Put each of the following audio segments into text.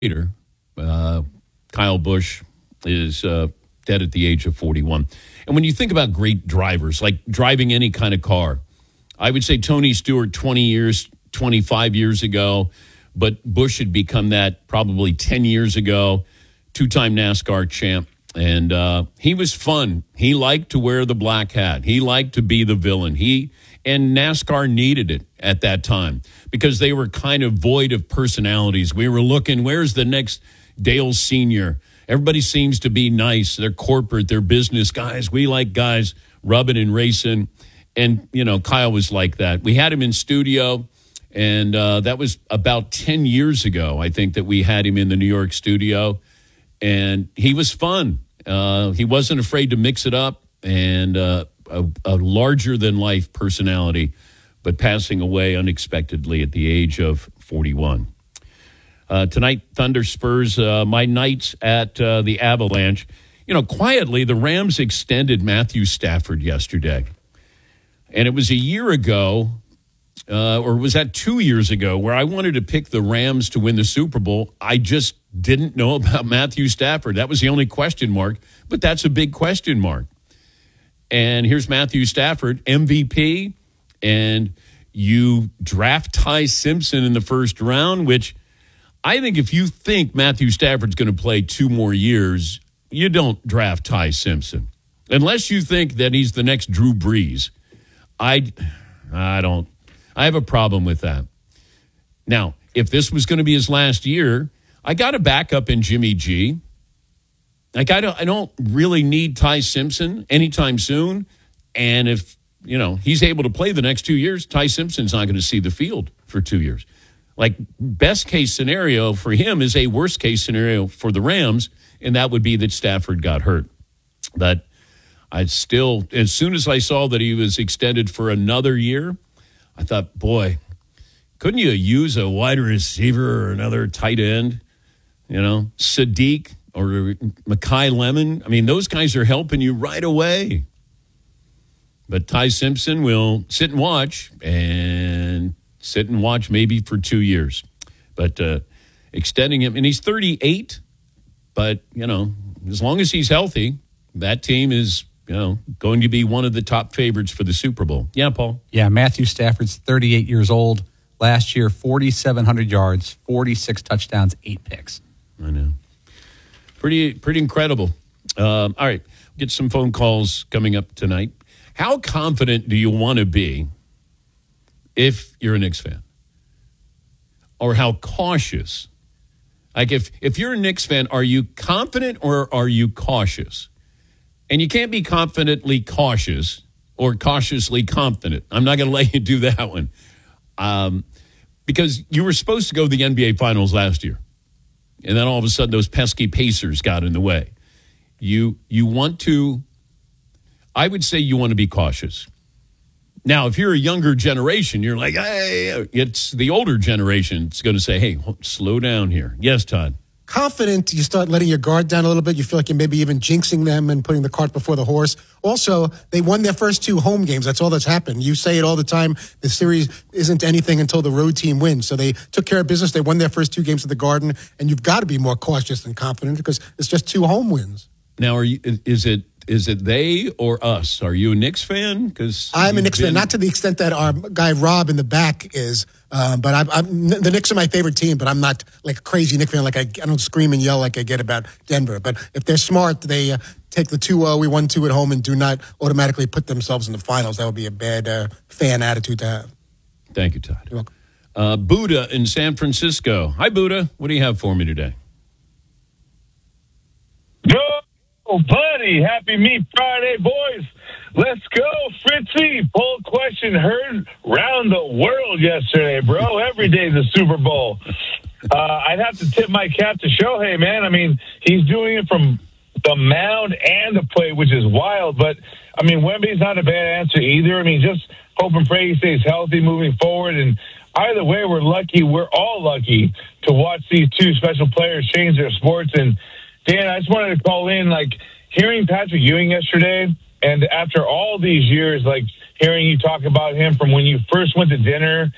later, Kyle Busch is dead at the age of 41. And when you think about great drivers, like driving any kind of car, I would say Tony Stewart 25 years ago, but Busch had become that probably 10 years ago, two-time NASCAR champ. And he was fun. He liked to wear the black hat. He liked to be the villain. And NASCAR needed it at that time because they were kind of void of personalities. We were looking, where's the next Dale Sr.? Everybody seems to be nice. They're corporate. They're business guys. We like guys rubbing and racing. And, Kyle was like that. We had him in studio, and that was about 10 years ago, I think, that we had him in the New York studio. And he was fun. He wasn't afraid to mix it up, and a larger-than-life personality, but passing away unexpectedly at the age of 41. Tonight, Thunder Spurs, my Knights at the Avalanche. Quietly, the Rams extended Matthew Stafford yesterday. And it was a year ago, or was that 2 years ago, where I wanted to pick the Rams to win the Super Bowl. I just didn't know about Matthew Stafford. That was the only question mark, but that's a big question mark. And here's Matthew Stafford, MVP, and you draft Ty Simpson in the first round, which I think if you think Matthew Stafford's going to play 2 more years, you don't draft Ty Simpson. Unless you think that he's the next Drew Brees. I don't. I have a problem with that. Now, if this was going to be his last year, I got a backup in Jimmy G. Like, I don't really need Ty Simpson anytime soon. And if, he's able to play the next 2 years, Ty Simpson's not going to see the field for 2 years. Like, best case scenario for him is a worst case scenario for the Rams, and that would be that Stafford got hurt. But I still, as soon as I saw that he was extended for another year, I thought, boy, couldn't you use a wide receiver or another tight end? Sadiq or Mekhi Lemon. I mean, those guys are helping you right away. But Ty Simpson will sit and watch maybe for 2 years. But extending him, and he's 38, but, as long as he's healthy, that team is, going to be one of the top favorites for the Super Bowl. Yeah, Paul? Yeah, Matthew Stafford's 38 years old. Last year, 4,700 yards, 46 touchdowns, 8 picks. I know. Pretty incredible. All right, get some phone calls coming up tonight. How confident do you want to be if you're a Knicks fan? Or how cautious? Like if you're a Knicks fan, are you confident or are you cautious? And you can't be confidently cautious or cautiously confident. I'm not going to let you do that one. Because you were supposed to go to the NBA Finals last year. And then all of a sudden those pesky Pacers got in the way. You want to, I would say you want to be cautious. Now, if you're a younger generation, you're like, hey, it's the older generation. It's going to say, hey, slow down here. Yes, Todd. Confident, you start letting your guard down a little bit. You feel like you're maybe even jinxing them and putting the cart before the horse. Also, they won their first 2 home games. That's all that's happened. You say it all the time. The series isn't anything until the road team wins. So they took care of business. They won their first 2 games at the Garden, and you've got to be more cautious than confident because it's just 2 home wins. Now, is it they or us? Are you a Knicks fan? Because I'm a Knicks fan, not to the extent that our guy Rob in the back is. But I'm the Knicks are my favorite team, but I'm not like a crazy Knicks fan. Like I don't scream and yell like I get about Denver. But if they're smart, they take the 2-0. We won 2 at home and do not automatically put themselves in the finals. That would be a bad fan attitude to have. Thank you, Todd. You're welcome. Buddha in San Francisco. Hi, Buddha. What do you have for me today? Yo, buddy. Happy Meat Friday, boys. Let's go, Fritzy. Poll question heard round the world yesterday, bro. Every day's a Super Bowl. I'd have to tip my cap to Shohei, man. I mean, he's doing it from the mound and the plate, which is wild. But, I mean, Wemby's not a bad answer either. I mean, just hope and pray he stays healthy moving forward. And either way, we're lucky. We're all lucky to watch these 2 special players change their sports. And, Dan, I just wanted to call in, like, hearing Patrick Ewing yesterday, and after all these years, like, hearing you talk about him from when you first went to dinner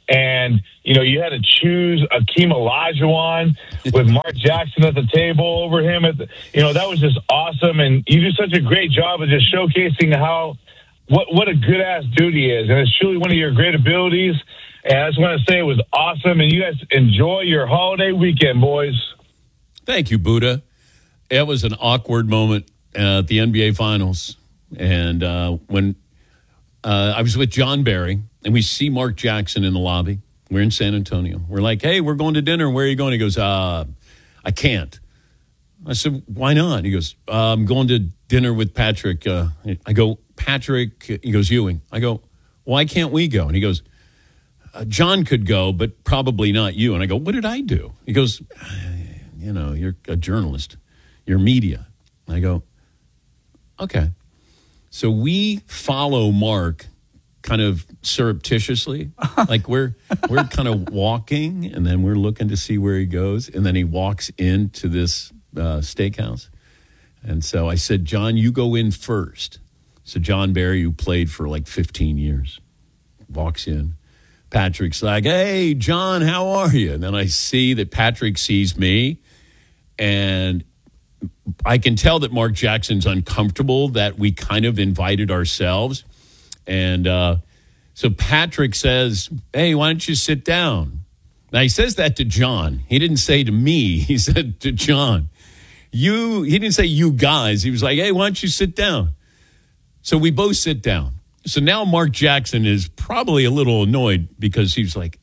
And, you had to choose Akeem Olajuwon with Mark Jackson at the table over him. That was just awesome. And you do such a great job of just showcasing what a good-ass dude he is. And it's truly one of your great abilities. And I just want to say it was awesome. And you guys enjoy your holiday weekend, boys. Thank you, Buddha. It was an awkward moment at the NBA Finals. And when I was with John Barry, and we see Mark Jackson in the lobby. We're in San Antonio. We're like, hey, we're going to dinner. Where are you going? He goes, I can't. I said, why not? He goes, I'm going to dinner with Patrick. I go, Patrick? He goes, Ewing. I go, why can't we go? And he goes, John could go, but probably not you. And I go, what did I do? He goes, you're a journalist. You're media. And I go, okay. So we follow Mark kind of surreptitiously. Like we're kind of walking, and then we're looking to see where he goes. And then he walks into this steakhouse. And so I said, John, you go in first. So John Barry, who played for like 15 years, walks in. Patrick's like, hey, John, how are you? And then I see that Patrick sees me, and I can tell that Mark Jackson's uncomfortable that we kind of invited ourselves. And so Patrick says, hey, why don't you sit down? Now, he says that to John. He didn't say to me. He said to John. He didn't say you guys. He was like, hey, why don't you sit down? So we both sit down. So now Mark Jackson is probably a little annoyed because he's like,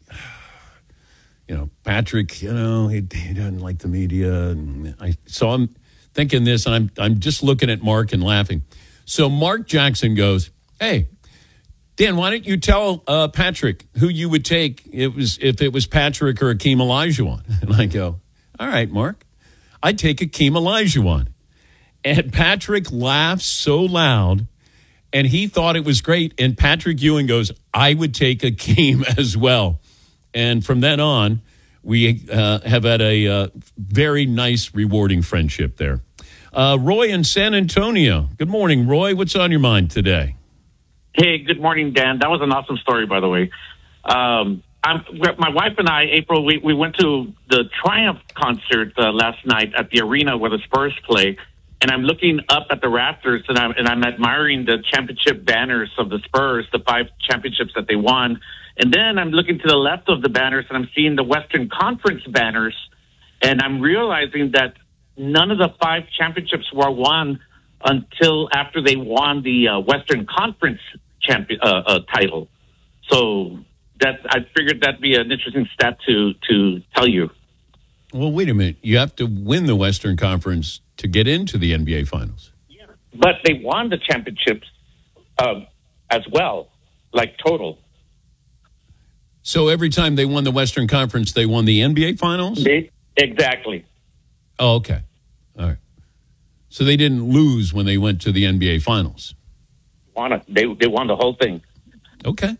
Patrick, he doesn't like the media. And so I'm thinking this, and I'm just looking at Mark and laughing. So Mark Jackson goes, hey, Dan, why don't you tell Patrick who you would take if it was Patrick or Akeem Olajuwon? And I go, all right, Mark, I'd take Akeem Olajuwon. And Patrick laughs so loud, and he thought it was great. And Patrick Ewing goes, I would take Akeem as well. And from then on, we have had a very nice, rewarding friendship there. Roy in San Antonio. Good morning, Roy. What's on your mind today? Hey, good morning, Dan. That was an awesome story, by the way. My wife and I, April, we went to the Triumph concert last night at the arena where the Spurs play, and I'm looking up at the rafters, and I'm admiring the championship banners of the Spurs, the 5 championships that they won. And then I'm looking to the left of the banners, and I'm seeing the Western Conference banners, and I'm realizing that none of the 5 championships were won until after they won the Western Conference title. So I figured that'd be an interesting stat to tell you. Well, wait a minute. You have to win the Western Conference to get into the NBA Finals. Yeah. But they won the championships as well, like total. So every time they won the Western Conference, they won the NBA Finals? Exactly. Oh, okay. All right. So they didn't lose when they went to the NBA Finals? They won the whole thing. Okay.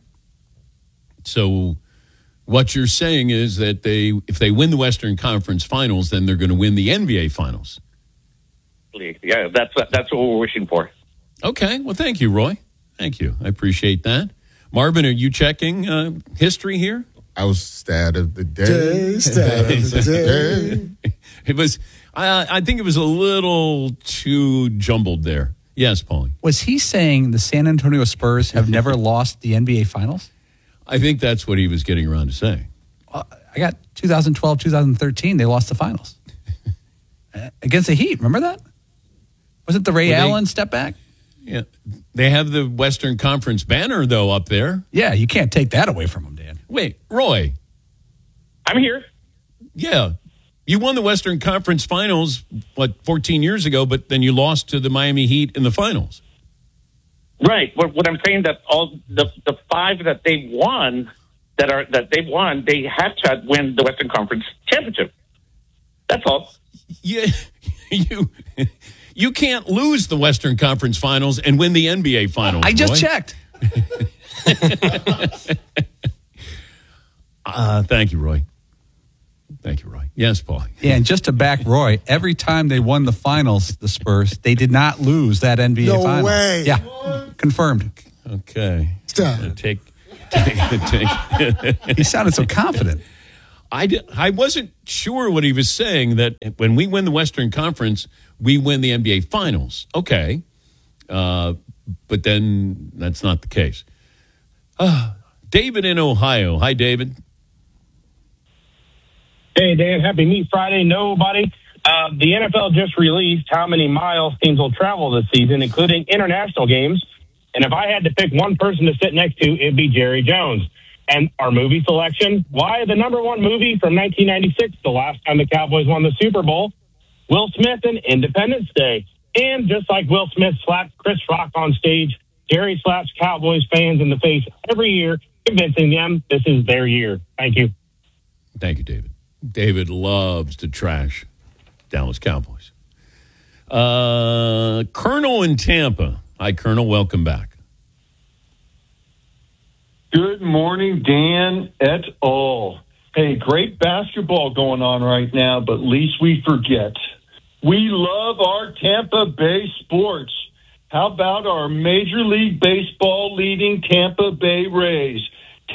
So what you're saying is that if they win the Western Conference Finals, then they're going to win the NBA Finals. Yeah, that's what we're wishing for. Okay. Well, thank you, Roy. Thank you. I appreciate that. Marvin, are you checking history here? I was stat of the day. Stat of the day. It was. I think it was a little too jumbled there. Yes, Paulie. Was he saying the San Antonio Spurs have never lost the NBA Finals? I think that's what he was getting around to saying. I got 2012, 2013. They lost the finals against the Heat. Remember that? Was it the Ray Allen step back? Yeah, they have the Western Conference banner though up there. Yeah, you can't take that away from them, Dan. Wait, Roy. I'm here. Yeah, you won the Western Conference Finals 14 years ago, but then you lost to the Miami Heat in the finals. Right. What I'm saying that all the 5 that they won they had to win the Western Conference championship. That's all. Yeah, you can't lose the Western Conference Finals and win the NBA Finals. I just checked. Thank you, Roy. Thank you, Roy. Yes, Paul. Yeah, and just to back Roy, every time they won the finals, the Spurs, they did not lose that NBA No final. way. Yeah, confirmed. Okay. Stop. He sounded so confident. I wasn't sure what he was saying, that when we win the Western Conference, we win the NBA Finals. Okay. But then that's not the case. David in Ohio. Hi, David. Hey, Dan. Happy Meat Friday. Nobody. The NFL just released how many miles teams will travel this season, including international games. And if I had to pick one person to sit next to, it'd be Jerry Jones. And our movie selection, why the number one movie from 1996, the last time the Cowboys won the Super Bowl? Will Smith and Independence Day. And just like Will Smith slapped Chris Rock on stage, Jerry slaps Cowboys fans in the face every year, convincing them this is their year. Thank you. Thank you, David. David loves to trash Dallas Cowboys. Colonel in Tampa. Hi, Colonel. Welcome back. Good morning, Dan et al. Hey, great basketball going on right now, but least we forget. We love our Tampa Bay sports. How about our Major League Baseball leading Tampa Bay Rays?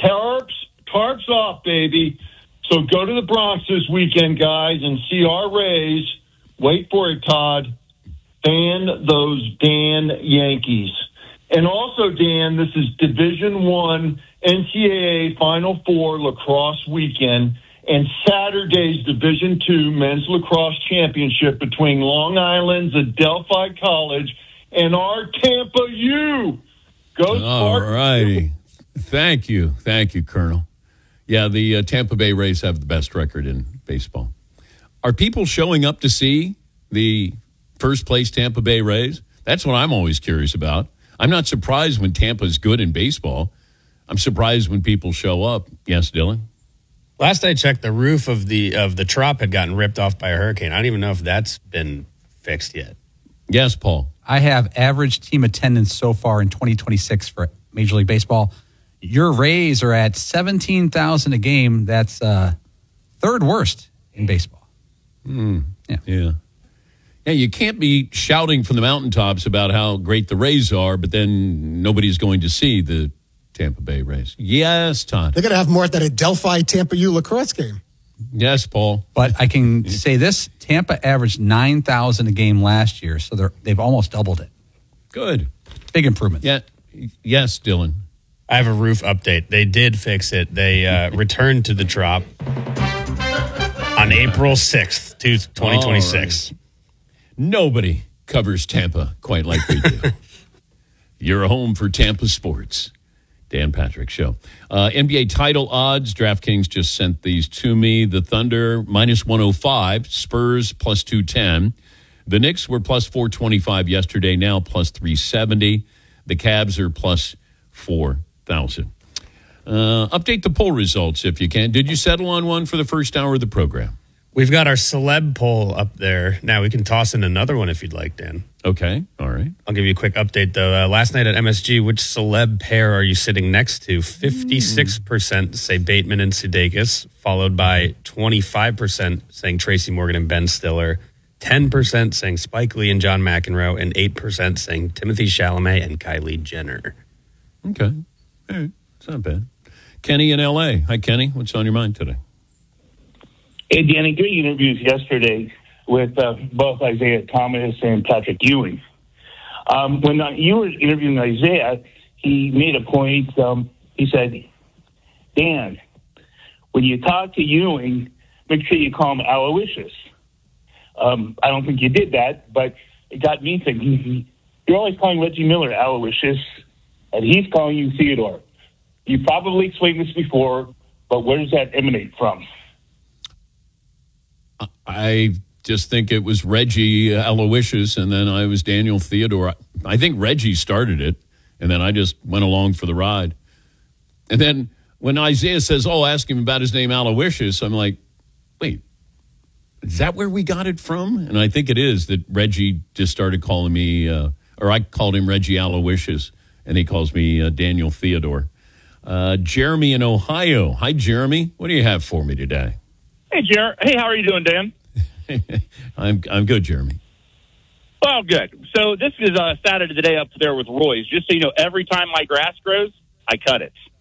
Tarps off, baby. So go to the Bronx this weekend, guys, and see our Rays. Wait for it, Todd. Fan those Dan Yankees. And also, Dan, this is Division I NCAA Final Four lacrosse weekend and Saturday's Division II Men's Lacrosse Championship between Long Island's Adelphi College and our Tampa U. Go Spartans. All righty. Thank you, Colonel. Yeah, the Tampa Bay Rays have the best record in baseball. Are people showing up to see the first place Tampa Bay Rays? That's what I'm always curious about. I'm not surprised when Tampa's good in baseball. I'm surprised when people show up. Yes, Dylan? Last I checked, the roof of the Trop had gotten ripped off by a hurricane. I don't even know if that's been fixed yet. Yes, Paul. I have average team attendance so far in 2026 for Major League Baseball. Your Rays are at 17,000 a game. That's third worst in baseball. Yeah, you can't be shouting from the mountaintops about how great the Rays are, but then nobody's going to see the Tampa Bay Rays. Yes, Todd. They're going to have more at that Adelphi Tampa U lacrosse game. Yes, Paul. But I can say this, Tampa averaged 9,000 a game last year, so they've almost doubled it. Good. Big improvement. Yeah. Yes, Dylan. I have a roof update. They did fix it. They returned to the Trop on April 6th, 2026. Right. Nobody covers Tampa quite like we do. You're home for Tampa sports. Dan Patrick Show. NBA title odds. DraftKings just sent these to me. The Thunder, minus 105. Spurs, plus 210. The Knicks were plus 425 yesterday, now plus 370. The Cavs are plus 4,000. Update the poll results if you can. Did you settle on one for the first hour of the program? We've got our celeb poll up there. Now we can toss in another one if you'd like, Dan. Okay, all right. I'll give you a quick update, though. Last night at MSG, which celeb pair are you sitting next to? 56% say Bateman and Sudeikis, followed by 25% saying Tracy Morgan and Ben Stiller, 10% saying Spike Lee and John McEnroe, and 8% saying Timothy Chalamet and Kylie Jenner. Okay. All right. It's not bad. Kenny in L.A. Hi, Kenny. What's on your mind today? Hey, Danny, great interviews yesterday with both Isaiah Thomas and Patrick Ewing. When you were interviewing Isaiah, he made a point. He said, Dan, when you talk to Ewing, make sure you call him Aloysius. I don't think you did that, but it got me thinking. You're always calling Reggie Miller Aloysius, and he's calling you Theodore. You probably explained this before, but where does that emanate from? I just think it was Reggie Aloysius, and then I was Daniel Theodore. I think Reggie started it, and then I just went along for the ride. And then when Isaiah says, ask him about his name Aloysius, I'm like, wait, is that where we got it from? And I think it is that Reggie just started calling me, or I called him Reggie Aloysius, and he calls me Daniel Theodore. Jeremy in Ohio. Hi, Jeremy. What do you have for me today? Hey, Hey, how are you doing, Dan? I'm good, Jeremy. Well, good. So this is Saturday today up there with Roy's. Just so you know, every time my grass grows, I cut it.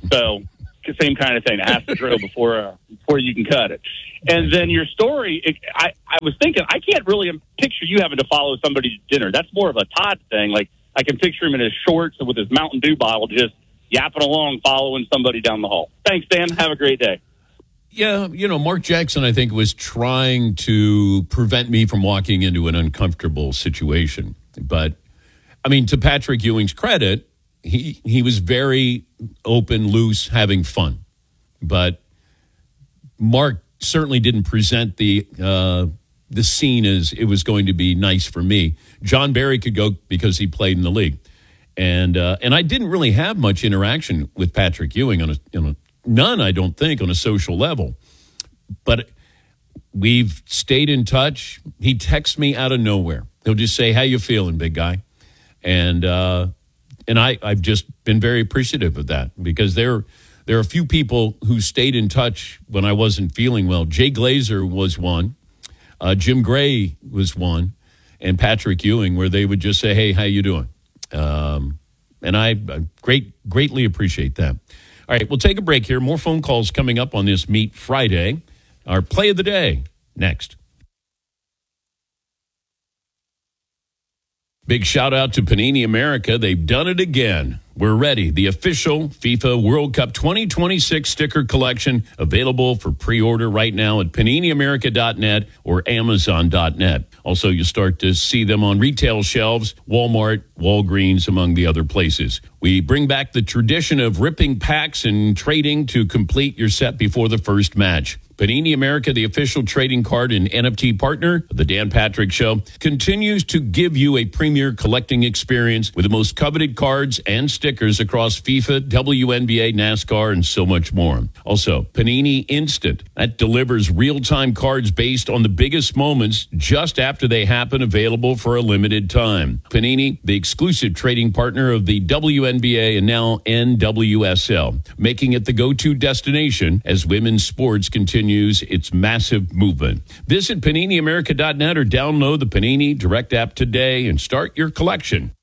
So same kind of thing. It has to grow before you can cut it. And then your story, I was thinking, I can't really picture you having to follow somebody to dinner. That's more of a Todd thing. Like, I can picture him in his shorts with his Mountain Dew bottle just yapping along, following somebody down the hall. Thanks, Dan. Have a great day. Yeah, Mark Jackson, I think, was trying to prevent me from walking into an uncomfortable situation. But, I mean, to Patrick Ewing's credit, he was very open, loose, having fun. But Mark certainly didn't present the scene as it was going to be nice for me. John Barry could go because he played in the league. And I didn't really have much interaction with Patrick Ewing none, I don't think, on a social level. But we've stayed in touch. He texts me out of nowhere. He'll just say, "How you feeling, big guy?" And I've just been very appreciative of that, because there are a few people who stayed in touch when I wasn't feeling well. Jay Glazer was one. Jim Gray was one. And Patrick Ewing, where they would just say, "Hey, how you doing?" And I greatly appreciate that. All right, we'll take a break here. More phone calls coming up on this Meat Friday. Our play of the day next. Big shout out to Panini America. They've done it again. We're ready. The official FIFA World Cup 2026 sticker collection available for pre-order right now at PaniniAmerica.net or Amazon.net. Also, you start to see them on retail shelves, Walmart, Walgreens, among the other places. We bring back the tradition of ripping packs and trading to complete your set before the first match. Panini America, the official trading card and NFT partner of the Dan Patrick Show, continues to give you a premier collecting experience with the most coveted cards and stickers across FIFA, WNBA, NASCAR, and so much more. Also, Panini Instant. That delivers real-time cards based on the biggest moments just after they happen, available for a limited time. Panini, the exclusive trading partner of the WNBA and now NWSL, making it the go-to destination as women's sports continues its massive movement. Visit PaniniAmerica.net or download the Panini Direct app today and start your collection.